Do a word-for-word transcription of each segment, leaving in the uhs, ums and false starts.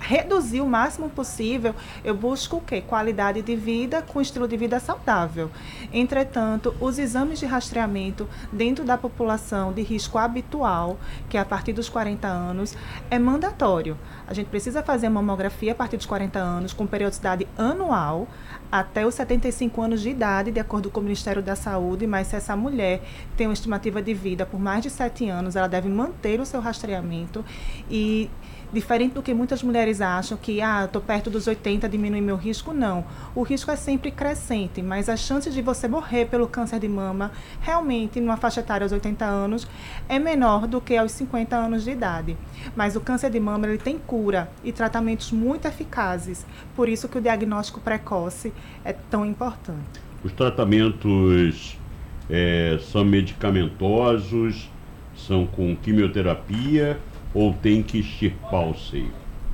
reduzir o máximo possível, eu busco o quê? Qualidade de vida com estilo de vida saudável. Entretanto, os exames de rastreamento dentro da população de risco habitual, que é a partir dos quarenta anos, é mandatório. A gente precisa fazer mamografia a partir dos quarenta anos, com periodicidade anual, até os setenta e cinco anos de idade, de acordo com o Ministério da Saúde, mas se essa mulher tem uma estimativa de vida por mais de sete anos, ela deve manter o seu rastreamento e diferente do que muitas mulheres acham que, ah, eu estou perto dos oitenta, diminui meu risco, não. O risco é sempre crescente, mas as chances de você morrer pelo câncer de mama, realmente, numa faixa etária aos oitenta anos, é menor do que aos cinquenta anos de idade. Mas o câncer de mama, ele tem cura e tratamentos muito eficazes. Por isso que o diagnóstico precoce é tão importante. Os tratamentos é, são medicamentosos, são com quimioterapia, ou tem que extirpar o seio?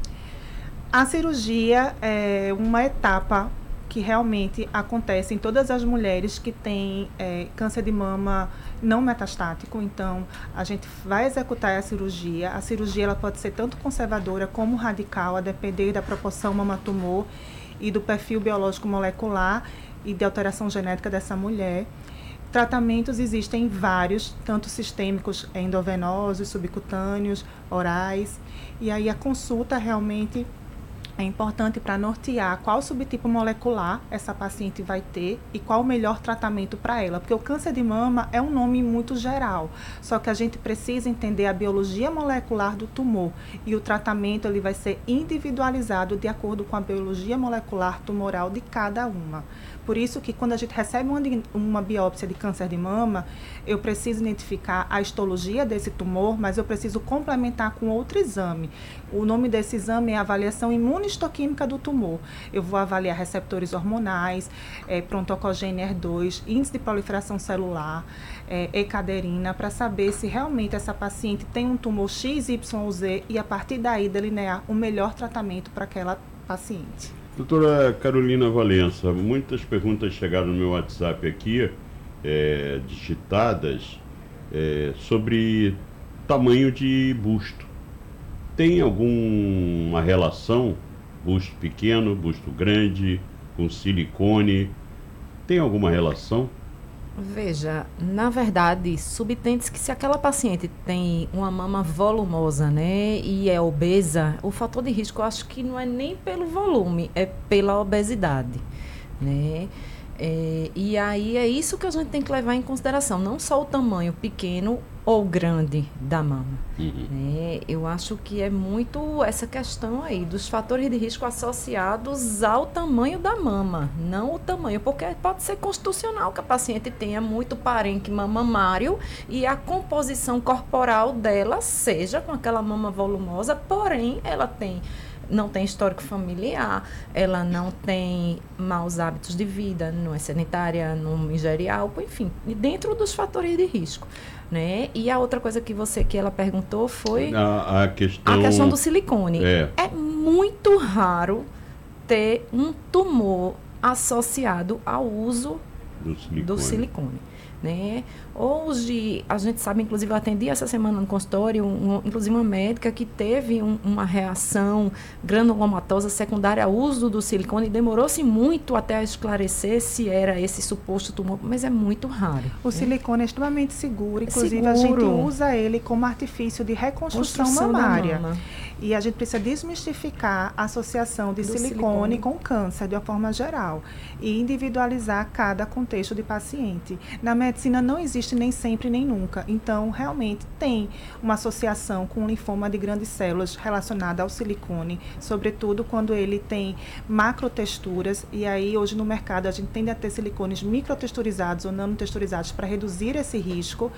A cirurgia é uma etapa que realmente acontece em todas as mulheres que têm é, câncer de mama não metastático. Então, a gente vai executar a cirurgia. A cirurgia ela pode ser tanto conservadora como radical, a depender da proporção mama-tumor e do perfil biológico molecular e de alteração genética dessa mulher. Tratamentos existem vários, tanto sistêmicos, endovenosos, subcutâneos, orais. E aí a consulta realmente é importante para nortear qual subtipo molecular essa paciente vai ter e qual o melhor tratamento para ela. Porque o câncer de mama é um nome muito geral, só que a gente precisa entender a biologia molecular do tumor e o tratamento ele vai ser individualizado de acordo com a biologia molecular tumoral de cada uma. Por isso que quando a gente recebe uma, uma biópsia de câncer de mama, eu preciso identificar a histologia desse tumor, mas eu preciso complementar com outro exame. O nome desse exame é avaliação imunistoquímica do tumor. Eu vou avaliar receptores hormonais, é, prontocogênio E R dois, índice de proliferação celular, é, ecaderina, para saber se realmente essa paciente tem um tumor X Y Z e a partir daí delinear o melhor tratamento para aquela paciente. Doutora Carolina Valença, muitas perguntas chegaram no meu WhatsApp aqui, é, digitadas, é, sobre tamanho de busto. Tem alguma relação, busto pequeno, busto grande, com silicone? Tem alguma relação? Veja, na verdade, subtende-se que se aquela paciente tem uma mama volumosa, né, e é obesa, o fator de risco eu acho que não é nem pelo volume, é pela obesidade, né? É, e aí é isso que a gente tem que levar em consideração, não só o tamanho pequeno ou grande da mama. Uhum. Né? Eu acho que é muito essa questão aí dos fatores de risco associados ao tamanho da mama, não o tamanho, porque pode ser constitucional que a paciente tenha muito parênquima mamário e a composição corporal dela seja com aquela mama volumosa, porém ela tem não tem histórico familiar, ela não tem maus hábitos de vida, não é sedentária, não ingere álcool, enfim, dentro dos fatores de risco, né? E a outra coisa que você que ela perguntou foi a, a, questão... a questão do silicone. É. É muito raro ter um tumor associado ao uso do silicone. Do silicone. Né? Hoje, a gente sabe, inclusive eu atendi essa semana no consultório, um, um, inclusive uma médica que teve um, uma reação granulomatosa secundária ao uso do silicone e demorou-se muito até a esclarecer se era esse suposto tumor, mas é muito raro. O né? silicone é extremamente seguro, inclusive seguro. A gente usa ele como artifício de reconstrução Construção mamária. da mama. E a gente precisa desmistificar a associação de silicone, silicone com câncer de uma forma geral e individualizar cada contexto de paciente. Na medicina não existe nem sempre nem nunca, então realmente tem uma associação com linfoma de grandes células relacionada ao silicone, sobretudo quando ele tem macrotexturas, e aí hoje no mercado a gente tende a ter silicones microtexturizados ou nanotexturizados para reduzir esse risco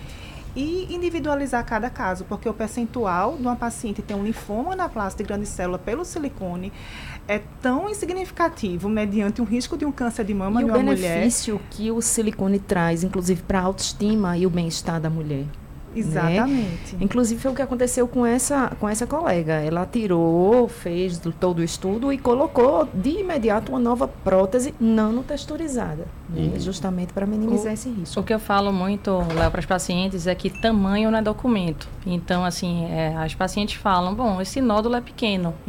e individualizar cada caso, porque o percentual de uma paciente ter um linfoma anaplásico de grande célula pelo silicone é tão insignificativo mediante um risco de um câncer de mama e de uma mulher. E o benefício que o silicone traz, inclusive para a autoestima e o bem-estar da mulher. Exatamente. Né? Inclusive foi o que aconteceu com essa, com essa colega. Ela tirou, fez todo o estudo e colocou de imediato uma nova prótese nanotexturizada, né? Uhum. Justamente para minimizar o, esse risco. O que eu falo muito, Léo, para as pacientes é que tamanho não é documento. Então, assim, é, as pacientes falam, bom, esse nódulo é pequeno.